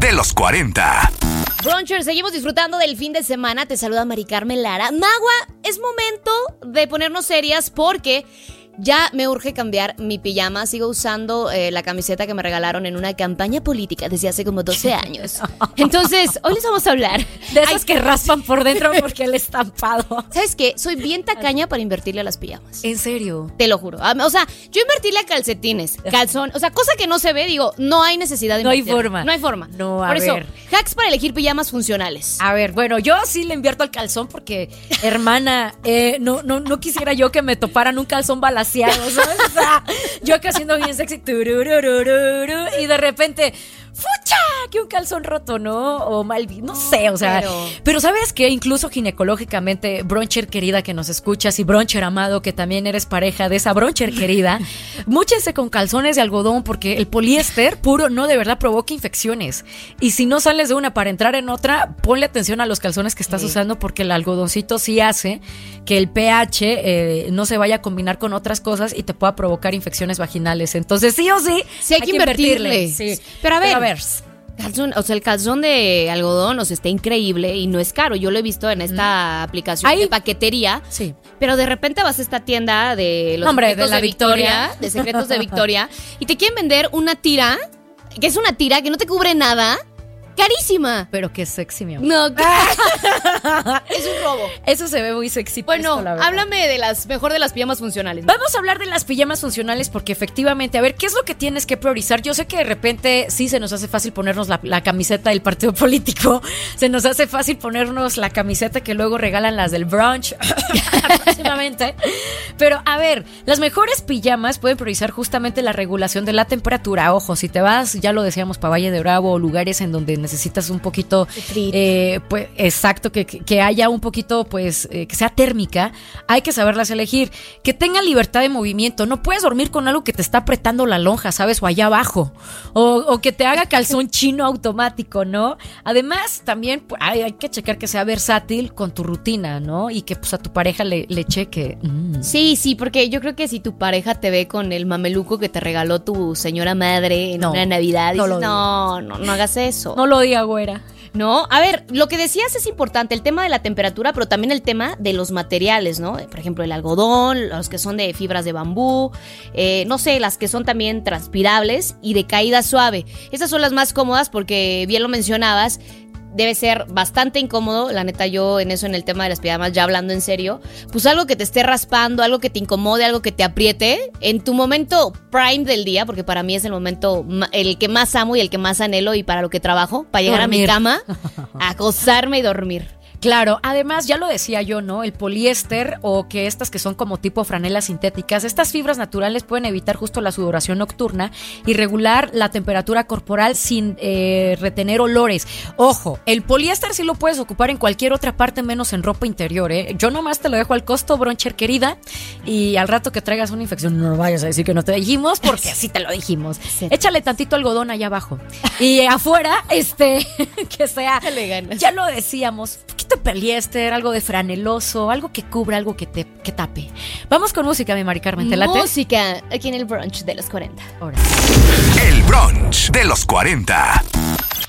de los 40. Bruncher, seguimos disfrutando del fin de semana. Te saluda Mari Carmen Lara. Magua, es momento de ponernos serias porque ya me urge cambiar mi pijama. Sigo usando la camiseta que me regalaron en una campaña política desde hace como 12 años. Entonces, hoy les vamos a hablar de esas que raspan por dentro porque el estampado. ¿Sabes qué? Soy bien tacaña para invertirle a las pijamas. ¿En serio? Te lo juro. O sea, yo invertirle a calcetines, calzón, o sea, cosa que no se ve, digo, no hay necesidad de invertir. No hay forma. No hay forma. No, por eso, hacks para elegir pijamas funcionales. A ver, bueno, yo sí le invierto al calzón porque, hermana, no quisiera yo que me toparan un calzón balaseado, ¿sabes? O sea, yo acá haciendo bien sexy, y de repente, ¡fucha! Que un calzón roto, ¿no? O mal, no sé, o sea. Pero ¿sabes qué? Incluso ginecológicamente, Bruncher querida que nos escuchas y Bruncher amado que también eres pareja de esa Bruncher querida, múchense con calzones de algodón porque el poliéster puro no de verdad provoca infecciones. Y si no sales de una para entrar en otra, ponle atención a los calzones que estás usando porque el algodoncito sí hace que el pH no se vaya a combinar con otras cosas y te pueda provocar infecciones vaginales. Entonces sí o sí, hay que invertirle. Sí. Pero a ver. Calzón, o sea, el calzón de algodón, o sea, está increíble y no es caro. Yo lo he visto en esta aplicación de paquetería. Sí. Pero de repente vas a esta tienda de los secretos de Victoria, de secretos de Victoria, y te quieren vender una tira, que es una tira que no te cubre nada. Carísima. Pero qué sexy, mi amor. No, es un robo. Eso se ve muy sexy. Bueno, esto, háblame de mejor de las pijamas funcionales, ¿no? Vamos a hablar de las pijamas funcionales porque efectivamente, a ver, ¿qué es lo que tienes que priorizar? Yo sé que de repente sí se nos hace fácil ponernos la camiseta del partido político, se nos hace fácil ponernos la camiseta que luego regalan las del brunch próximamente. Pero a ver, las mejores pijamas pueden priorizar justamente la regulación de la temperatura. Ojo, si te vas, ya lo decíamos, para Valle de Bravo o lugares en donde necesitas un poquito, pues exacto, que haya un poquito, pues, que sea térmica, hay que saberlas elegir, que tenga libertad de movimiento. No puedes dormir con algo que te está apretando la lonja, ¿sabes? O allá abajo, o que te haga calzón chino automático, ¿no? Además, también hay que checar que sea versátil con tu rutina, ¿no? Y que pues a tu pareja le cheque. Sí, porque yo creo que si tu pareja te ve con el mameluco que te regaló tu señora madre en una Navidad, dices, no hagas eso. No lo diga, güera. No, a ver, lo que decías es importante, el tema de la temperatura, pero también el tema de los materiales, ¿no? Por ejemplo, el algodón, los que son de fibras de bambú, no sé, las que son también transpirables y de caída suave. Esas son las más cómodas porque, bien lo mencionabas, debe ser bastante incómodo, la neta. Yo en el tema de las pijamas, ya hablando en serio, pues algo que te esté raspando, algo que te incomode, algo que te apriete en tu momento prime del día, porque para mí es el momento el que más amo y el que más anhelo y para lo que trabajo, para llegar a mi cama, acostarme y dormir. Claro, además ya lo decía yo, ¿no? El poliéster o que estas que son como tipo franelas sintéticas, estas fibras naturales pueden evitar justo la sudoración nocturna y regular la temperatura corporal sin retener olores. Ojo, el poliéster sí lo puedes ocupar en cualquier otra parte menos en ropa interior, ¿eh? Yo nomás te lo dejo al costo, Bruncher querida, y al rato que traigas una infección no vayas a decir que no te dijimos, porque así te lo dijimos. Sí. Échale tantito algodón allá abajo y afuera, que sea, ya lo decíamos, poliéster, algo de franeloso, algo que cubra, algo que tape. Vamos con música, mi Mari Carmen, ¿te late? Música, aquí en el brunch de los 40. El brunch de los 40.